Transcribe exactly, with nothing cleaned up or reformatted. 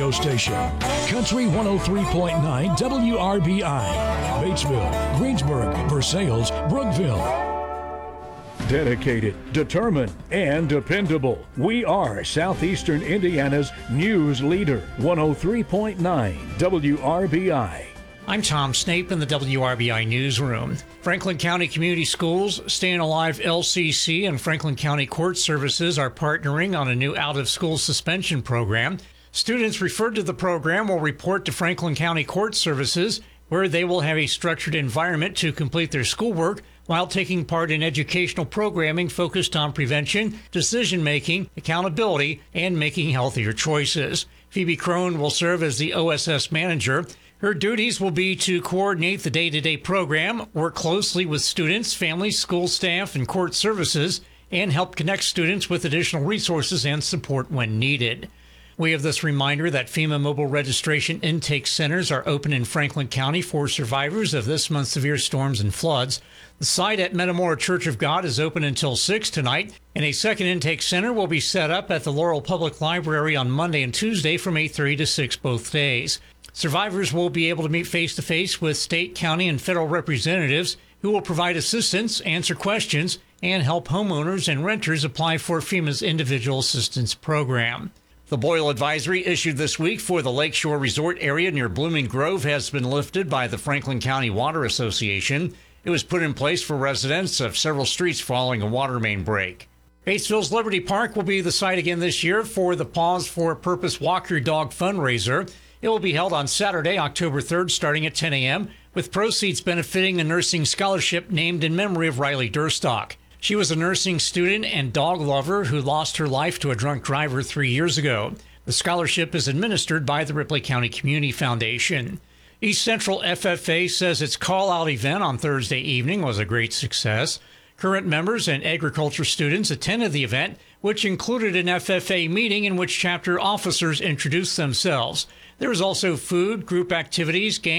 radio station. Country one oh three point nine W R B I. Batesville, Greensburg, Versailles, Brookville. Dedicated, determined, and dependable. We are Southeastern Indiana's news leader. one oh three point nine W R B I. I'm Tom Snape in the W R B I newsroom. Franklin County Community Schools, Staying Alive L C C, and Franklin County Court Services are partnering on a new out-of-school suspension program. Students referred to the program will report to Franklin County Court Services, where they will have a structured environment to complete their schoolwork while taking part in educational programming focused on prevention, decision-making, accountability, and making healthier choices. Phoebe Crone will serve as the O S S manager. Her duties will be to coordinate the day-to-day program, work closely with students, families, school staff, and court services, and help connect students with additional resources and support when needed. We have this reminder that FEMA mobile registration intake centers are open in Franklin County for survivors of this month's severe storms and floods. The site at Metamora Church of God is open until six tonight, and a second intake center will be set up at the Laurel Public Library on Monday and Tuesday from eight thirty to six both days. Survivors will be able to meet face-to-face with state, county, and federal representatives who will provide assistance, answer questions, and help homeowners and renters apply for FEMA's Individual Assistance Program. The boil advisory issued this week for the Lakeshore Resort area near Blooming Grove has been lifted by the Franklin County Water Association. It was put in place for residents of several streets following a water main break. Batesville's Liberty Park will be the site again this year for the Paws for a Purpose Walk Your Dog fundraiser. It will be held on Saturday, October third, starting at ten a.m., with proceeds benefiting a nursing scholarship named in memory of Riley Durstock. She was a nursing student and dog lover who lost her life to a drunk driver three years ago. The scholarship is administered by the Ripley County Community Foundation. East Central F F A says its call-out event on Thursday evening was a great success. Current members and agriculture students attended the event, which included an F F A meeting in which chapter officers introduced themselves. There was also food, group activities, games,